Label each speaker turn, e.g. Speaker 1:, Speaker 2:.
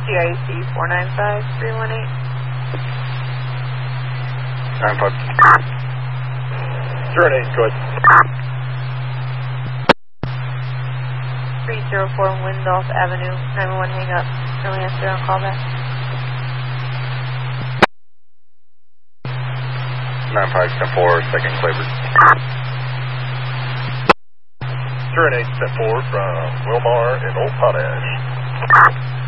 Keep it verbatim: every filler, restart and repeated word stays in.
Speaker 1: G I C four nine five three one eight.
Speaker 2: nine five.
Speaker 3: zero eight, go ahead.
Speaker 1: three zero four Windolph Avenue, nine one one hang up. No answer on callback.
Speaker 2: nine five ten four, second Claver.
Speaker 3: zero eight ten four from Wilmar and Old Potash.